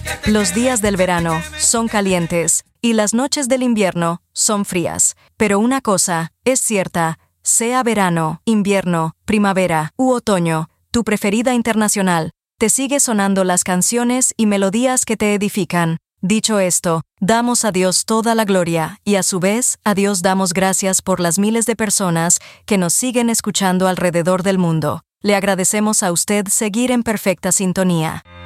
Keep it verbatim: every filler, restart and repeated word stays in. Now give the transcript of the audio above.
Los días del verano son calientes y las noches del invierno son frías. Pero una cosa es cierta, sea verano, invierno, primavera u otoño, tu preferida internacional te sigue sonando las canciones y melodías que te edifican. Dicho esto, damos a Dios toda la gloria y a su vez a Dios damos gracias por las miles de personas que nos siguen escuchando alrededor del mundo. Le agradecemos a usted seguir en perfecta sintonía.